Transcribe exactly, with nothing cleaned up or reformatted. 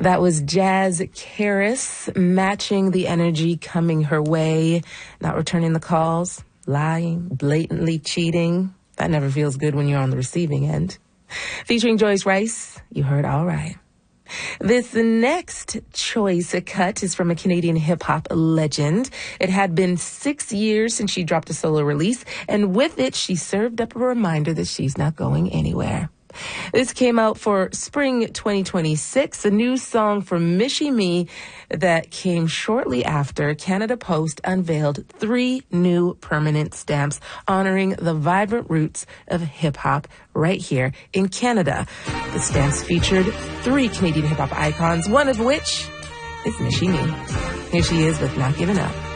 That was Jazz Karis, matching the energy coming her way, not returning the calls, lying, blatantly cheating. That never feels good when you're on the receiving end. Featuring Joyce Rice, you heard All Right. This next choice cut is from a Canadian hip-hop legend. It had been six years since she dropped a solo release, and with it, she served up a reminder that she's not going anywhere. This came out for spring twenty twenty-six, a new song from Michie Me that came shortly after Canada Post unveiled three new permanent stamps honoring the vibrant roots of hip-hop right here in Canada. The stamps featured three Canadian hip-hop icons, one of which is Michie Me. Here she is with Not Giving Up.